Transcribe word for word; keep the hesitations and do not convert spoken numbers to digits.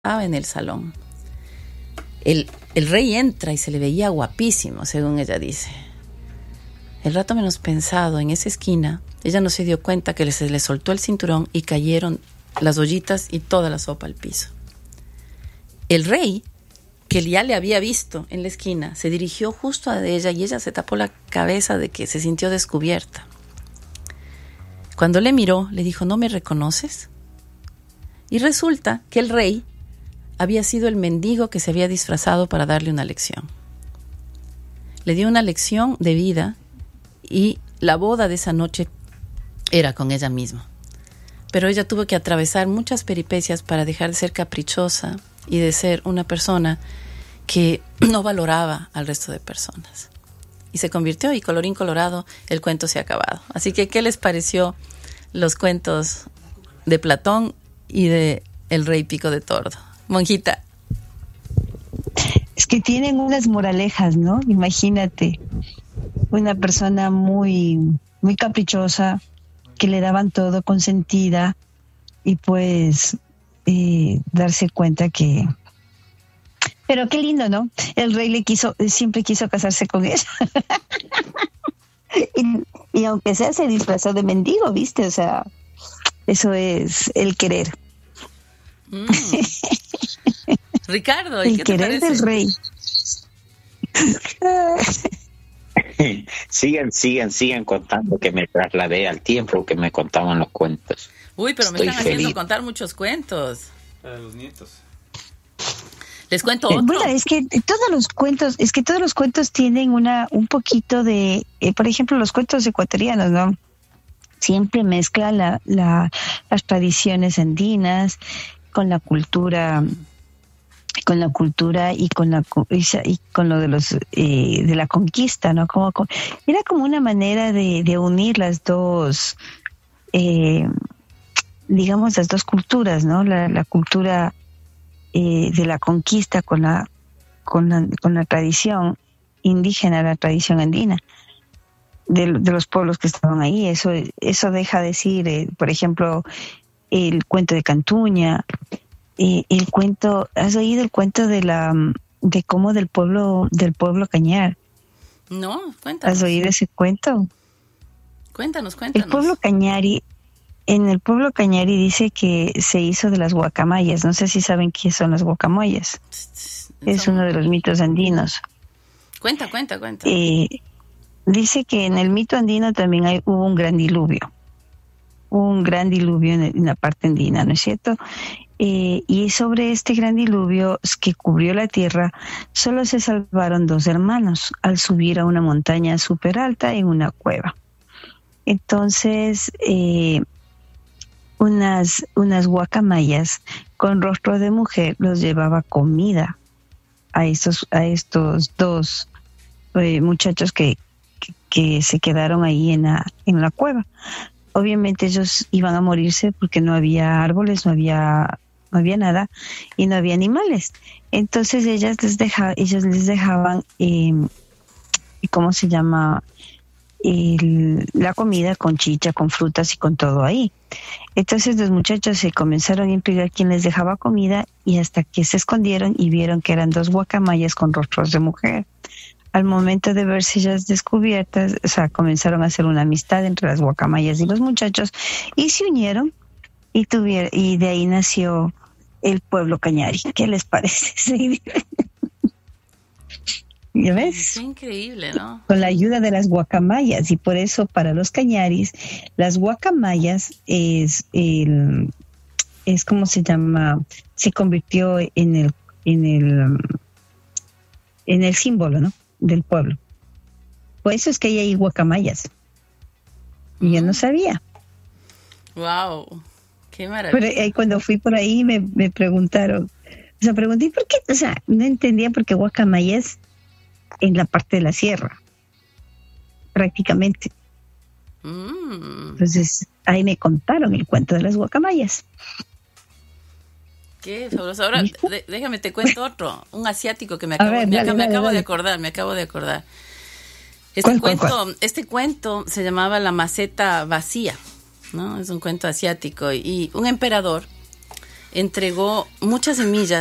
en el salón. El, el rey entra y se le veía guapísimo, según ella dice. El rato menos pensado, en esa esquina, ella no se dio cuenta que se le soltó el cinturón y cayeron las ollitas y toda la sopa al piso. El rey, que ya le había visto en la esquina, se dirigió justo a ella y ella se tapó la cabeza de que se sintió descubierta. Cuando le miró, le dijo: ¿no me reconoces? Y resulta que el rey había sido el mendigo que se había disfrazado para darle una lección. Le dio una lección de vida y la boda de esa noche era con ella misma. Pero ella tuvo que atravesar muchas peripecias para dejar de ser caprichosa y de ser una persona que no valoraba al resto de personas. Y se convirtió, y colorín colorado, el cuento se ha acabado. Así que, ¿qué les pareció los cuentos de Platón y de El Rey Pico de Tordo? Monjita. Es que tienen unas moralejas, ¿no? Imagínate, una persona muy, muy caprichosa, que le daban todo, consentida, y pues eh, darse cuenta que... Pero qué lindo, ¿no? El rey le quiso, siempre quiso casarse con ella. y, y aunque sea, se disfrazó de mendigo, ¿viste? O sea, eso es el querer. Mm. Ricardo, ¿y el qué querer te parece? Del rey. sigan, sigan, sigan contando, que me trasladé al tiempo que me contaban los cuentos. Uy, pero Estoy me están feliz. haciendo contar muchos cuentos. Para los nietos. Les cuento otro. Bueno, es que todos los cuentos, es que todos los cuentos tienen una, un poquito de, eh, por ejemplo, los cuentos ecuatorianos, ¿no? Siempre mezclan la, la, las tradiciones andinas con la cultura, con la cultura y con la y con lo de los eh, de la conquista, ¿no? Como, como era como una manera de, de unir las dos, eh, digamos, las dos culturas, ¿no? La, la cultura eh, de la conquista con la con la con la tradición indígena, la tradición andina de, de los pueblos que estaban ahí. Eso eso deja decir, eh, por ejemplo, el cuento de Cantuña. Eh, el cuento, ¿has oído el cuento de la de cómo del pueblo del pueblo Cañar? No, cuéntanos. ¿Has oído ese cuento? Cuéntanos, cuéntanos. El pueblo Cañari, en el pueblo Cañari dice que se hizo de las guacamayas. No sé si saben qué son las guacamayas. Es uno de los mitos andinos. Cuenta, cuenta, cuenta. Eh, dice que en el mito andino también hay, hubo un gran diluvio. Hubo un gran diluvio en, en la parte andina, ¿no es cierto? Eh, y sobre este gran diluvio que cubrió la tierra, solo se salvaron dos hermanos al subir a una montaña súper alta en una cueva. Entonces, eh, unas, unas guacamayas con rostro de mujer los llevaba comida a estos, a estos dos eh, muchachos que, que, que se quedaron ahí en la, en la cueva. Obviamente ellos iban a morirse porque no había árboles, no había... no había nada y no había animales. Entonces ellas les deja, ellos les dejaban, eh, ¿cómo se llama? El, la comida con chicha, con frutas y con todo ahí. Entonces los muchachos se comenzaron a intrigar quién les dejaba comida y hasta que se escondieron y vieron que eran dos guacamayas con rostros de mujer. Al momento de verse ellas descubiertas, o sea, comenzaron a hacer una amistad entre las guacamayas y los muchachos y se unieron y tuvieron, y de ahí nació el pueblo Cañari. ¿Qué les parece? Sí. ¿Ya ves? Es increíble, ¿no? Con la ayuda de las guacamayas, y por eso para los cañaris, las guacamayas es el, es como se llama, se convirtió en el, en el, en el símbolo, ¿no? Del pueblo. Por eso es que hay ahí guacamayas. Y yo no sabía. Wow. Qué maravilla. Pero eh, cuando fui por ahí me, me preguntaron, o sea, pregunté por qué, o sea, no entendía por qué guacamayas en la parte de la sierra, prácticamente. Mm. Entonces, ahí me contaron el cuento de las guacamayas. Qué fabuloso. Ahora, de, déjame te cuento otro, un asiático que me acabo, ver, me, dale, me dale, acabo dale. de acordar, me acabo de acordar. Este ¿Cuál, cuál, cuento, cuál? este cuento se llamaba La maceta vacía, ¿no? Es un cuento asiático y un emperador entregó muchas semillas